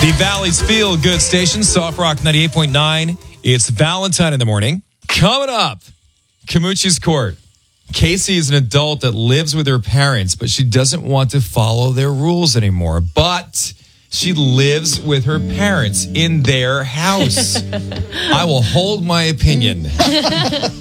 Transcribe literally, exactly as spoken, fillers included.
The Valley's Feel Good Station, Soft Rock ninety-eight point nine. It's Valentine in the morning. Coming up, Camucci's Court. Casey is an adult that lives with her parents, but she doesn't want to follow their rules anymore. But she lives with her parents in their house. I will hold my opinion.